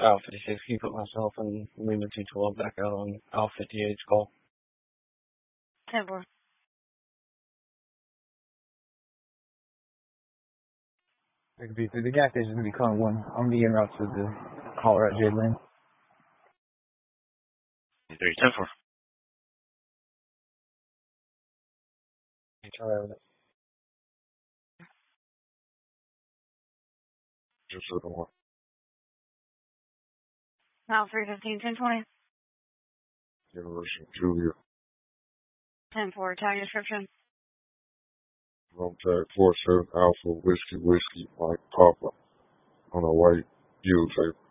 Alpha 56, can you put myself and Lima 212 back out on Alpha 58's call? 10-4. The gas station is going to be calling one. I'm going to be en route to the caller at Jade Lane. 10-4. Just so the one. Mile 315, 1020. University of Julia. 10-4, tag description. Room tag 47 Alpha Whiskey Mike Papa on a white U-tape.